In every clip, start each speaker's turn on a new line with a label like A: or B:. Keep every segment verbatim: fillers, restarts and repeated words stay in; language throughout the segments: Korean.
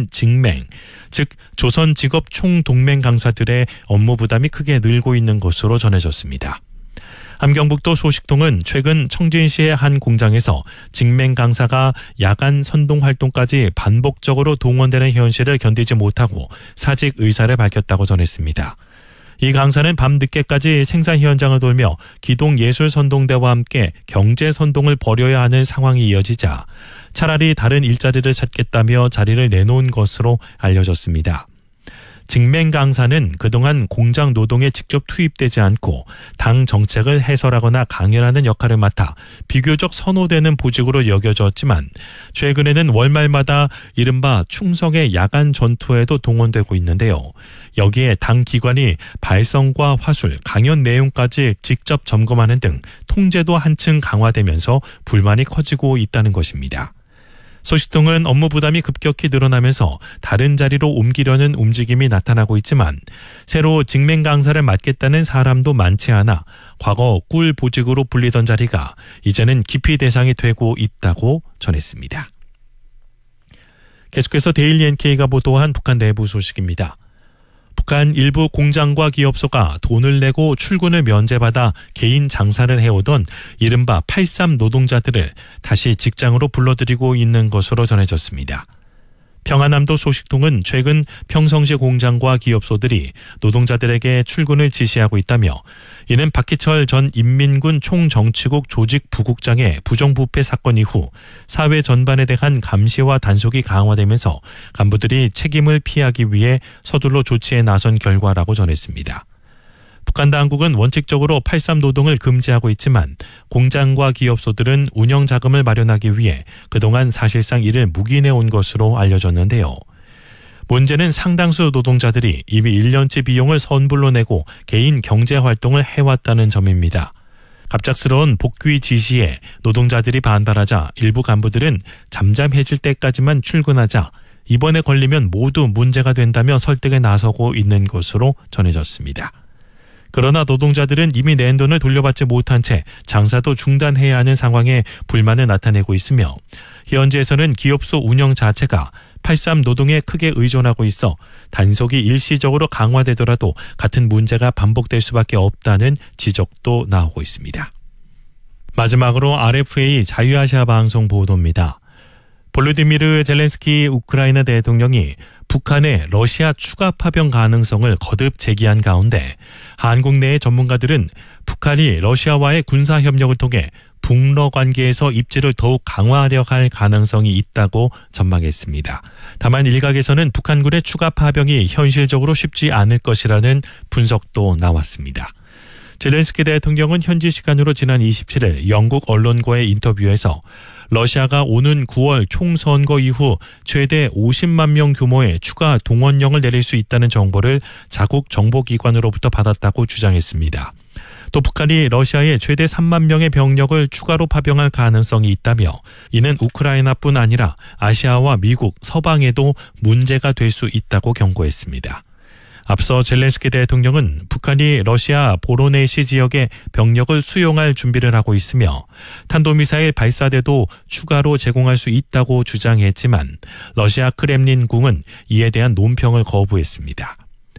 A: 있는 직맹, 즉 조선 직업 총동맹 강사들의 업무 부담이 크게 늘고 있는 것으로 전해졌습니다. 함경북도 소식통은 최근 청진시의 한 공장에서 직맹 강사가 야간 선동 활동까지 반복적으로 동원되는 현실을 견디지 못하고 사직 의사를 밝혔다고 전했습니다. 이 강사는 밤늦게까지 생산 현장을 돌며 기동예술선동대와 함께 경제선동을 벌여야 하는 상황이 이어지자 차라리 다른 일자리를 찾겠다며 자리를 내놓은 것으로 알려졌습니다. 직맹 강사는 그동안 공장 노동에 직접 투입되지 않고 당 정책을 해설하거나 강연하는 역할을 맡아 비교적 선호되는 보직으로 여겨졌지만 최근에는 월말마다 이른바 충성의 야간 전투에도 동원되고 있는데요. 여기에 당 기관이 발성과 화술, 강연 내용까지 직접 점검하는 등 통제도 한층 강화되면서 불만이 커지고 있다는 것입니다. 소식통은 업무 부담이 급격히 늘어나면서 다른 자리로 옮기려는 움직임이 나타나고 있지만 새로 직맹 강사를 맡겠다는 사람도 많지 않아 과거 꿀 보직으로 불리던 자리가 이제는 기피 대상이 되고 있다고 전했습니다. 계속해서 데일리 엔케이가 보도한 북한 내부 소식입니다. 북한 일부 공장과 기업소가 돈을 내고 출근을 면제받아 개인 장사를 해오던 이른바 팔삼 노동자들을 다시 직장으로 불러들이고 있는 것으로 전해졌습니다. 평안남도 소식통은 최근 평성시 공장과 기업소들이 노동자들에게 출근을 지시하고 있다며 이는 박희철 전 인민군 총정치국 조직 부국장의 부정부패 사건 이후 사회 전반에 대한 감시와 단속이 강화되면서 간부들이 책임을 피하기 위해 서둘러 조치에 나선 결과라고 전했습니다. 북한 당국은 원칙적으로 팔삼 노동을 금지하고 있지만 공장과 기업소들은 운영 자금을 마련하기 위해 그동안 사실상 이를 묵인해온 것으로 알려졌는데요. 문제는 상당수 노동자들이 이미 일 년치 비용을 선불로 내고 개인 경제활동을 해왔다는 점입니다. 갑작스러운 복귀 지시에 노동자들이 반발하자 일부 간부들은 잠잠해질 때까지만 출근하자 이번에 걸리면 모두 문제가 된다며 설득에 나서고 있는 것으로 전해졌습니다. 그러나 노동자들은 이미 낸 돈을 돌려받지 못한 채 장사도 중단해야 하는 상황에 불만을 나타내고 있으며 현지에서는 기업소 운영 자체가 팔삼 노동에 크게 의존하고 있어 단속이 일시적으로 강화되더라도 같은 문제가 반복될 수밖에 없다는 지적도 나오고 있습니다. 마지막으로 알에프에이 자유아시아 방송 보도입니다. 볼로디미르 젤렌스키 우크라이나 대통령이 북한의 러시아 추가 파병 가능성을 거듭 제기한 가운데 한국 내의 전문가들은 북한이 러시아와의 군사협력을 통해 북러 관계에서 입지를 더욱 강화하려 할 가능성이 있다고 전망했습니다. 다만 일각에서는 북한군의 추가 파병이 현실적으로 쉽지 않을 것이라는 분석도 나왔습니다. 젤렌스키 대통령은 현지 시간으로 지난 이십칠일 영국 언론과의 인터뷰에서 러시아가 오는 구월 총선거 이후 최대 오십만 명 규모의 추가 동원령을 내릴 수 있다는 정보를 자국 정보기관으로부터 받았다고 주장했습니다. 또 북한이 러시아에 최대 삼만 명의 병력을 추가로 파병할 가능성이 있다며 이는 우크라이나뿐 아니라 아시아와 미국, 서방에도 문제가 될 수 있다고 경고했습니다. 앞서 젤렌스키 대통령은 북한이 러시아 보로네시 지역에 병력을 수용할 준비를 하고 있으며 탄도미사일 발사대도 추가로 제공할 수 있다고 주장했지만 러시아 크렘린궁은 이에 대한 논평을 거부했습니다.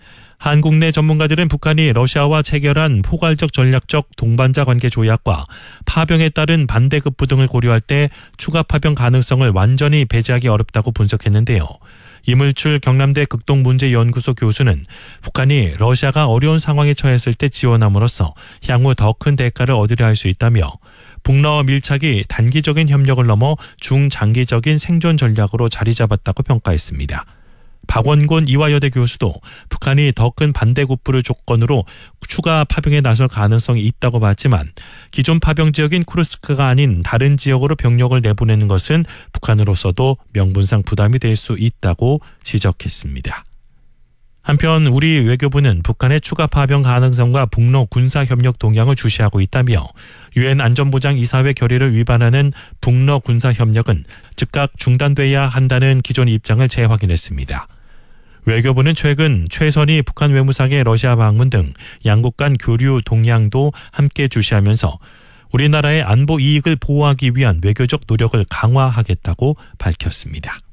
A: 한국 내 전문가들은 북한이 러시아와 체결한 포괄적 전략적 동반자 관계 조약과 파병에 따른 반대급부 등을 고려할 때 추가 파병 가능성을 완전히 배제하기 어렵다고 분석했는데요. 이물출 경남대 극동문제연구소 교수는 북한이 러시아가 어려운 상황에 처했을 때 지원함으로써 향후 더 큰 대가를 얻으려 할 수 있다며 북러 밀착이 단기적인 협력을 넘어 중장기적인 생존 전략으로 자리 잡았다고 평가했습니다. 박원곤 이화여대 교수도 북한이 더 큰 반대급부를 조건으로 추가 파병에 나설 가능성이 있다고 봤지만 기존 파병 지역인 쿠르스크가 아닌 다른 지역으로 병력을 내보내는 것은 북한으로서도 명분상 부담이 될 수 있다고 지적했습니다. 한편 우리 외교부는 북한의 추가 파병 가능성과 북러 군사협력 동향을 주시하고 있다며 유엔 안전보장 이사회 결의를 위반하는 북러 군사협력은 즉각 중단돼야 한다는 기존 입장을 재확인했습니다. 외교부는 최근 최선희 북한 외무상의 러시아 방문 등 양국 간 교류 동향도 함께 주시하면서 우리나라의 안보 이익을 보호하기 위한 외교적 노력을 강화하겠다고 밝혔습니다.